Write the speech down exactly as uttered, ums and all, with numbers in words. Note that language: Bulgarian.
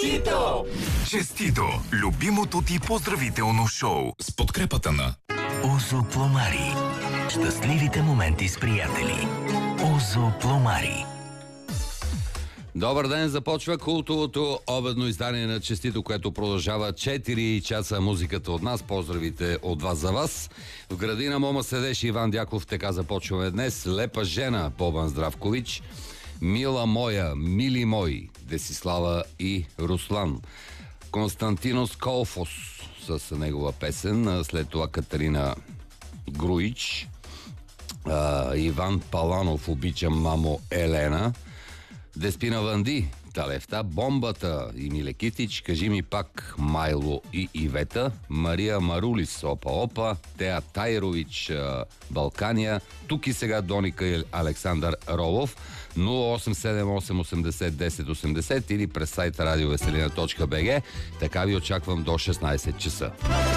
Честито! Честито! Любимото ти поздравително шоу с подкрепата на Озо Пломари. Щастливите моменти с приятели. Озо Пломари. Добър ден, започва култовото обедно издание на Честито, което продължава четири часа музиката от нас. Поздравите от вас за вас. В градина Мома седеше Иван Дяков, така започваме днес. Лепа жена, Бобан Здравкович. Мила моя, мили мои, Десислава и Руслан. Константинос Колфос с негова песен. След това Катерина Груич. Иван Паланов, обичам мамо Елена. Деспина Ванди, Талефта, Бомбата и Милекитич, кажи ми пак Майло и Ивета, Мария Марулис, Опа Опа, Теа Тайрович, Балкания, тук и сега Доника и Александър Ролов, нула осем седем осем осемдесет десет осемдесет или през сайта радиовеселина точка бг. Така ви очаквам до шестнайсет часа.